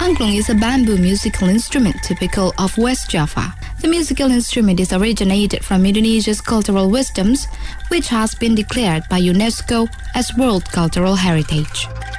Angklung is a bamboo musical instrument typical of West Java. The musical instrument is originated from Indonesia's cultural wisdoms, which has been declared by UNESCO as World Cultural Heritage.